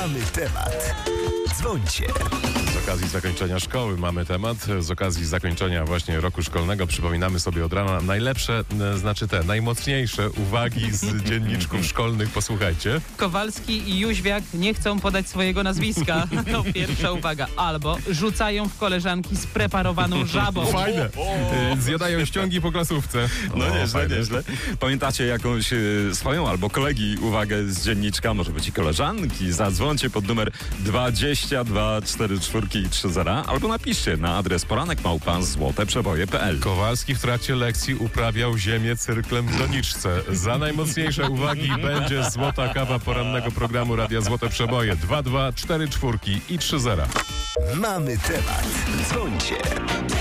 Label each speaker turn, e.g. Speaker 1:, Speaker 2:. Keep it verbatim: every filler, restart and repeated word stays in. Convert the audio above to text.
Speaker 1: Mamy temat. Dzwońcie.
Speaker 2: Z okazji zakończenia szkoły mamy temat. Z okazji zakończenia właśnie roku szkolnego przypominamy sobie od rana najlepsze, e, znaczy te najmocniejsze uwagi z dzienniczków szkolnych. Posłuchajcie.
Speaker 3: Kowalski i Jóźwiak nie chcą podać swojego nazwiska. To pierwsza uwaga. Albo rzucają w koleżanki spreparowaną żabą.
Speaker 2: Fajne. E, Zjadają ściągi po klasówce.
Speaker 4: No
Speaker 2: O,
Speaker 4: nieźle,
Speaker 2: fajne.
Speaker 4: nieźle. Pamiętacie jakąś e, swoją albo kolegi uwagę z dzienniczka, może być i koleżanki? Zadzwońcie pod numer dwadzieścia dwa cztery cztery trzy zero albo napiszcie na adres poranek małpa złote przeboje kropka p l.
Speaker 2: Kowalski w trakcie lekcji uprawiał ziemię cyrklem w doniczce. Za najmocniejsze uwagi będzie złota kawa porannego programu Radia Złote Przeboje. dwa dwa cztery cztery i trzy zero.
Speaker 1: Mamy temat. Dzwońcie.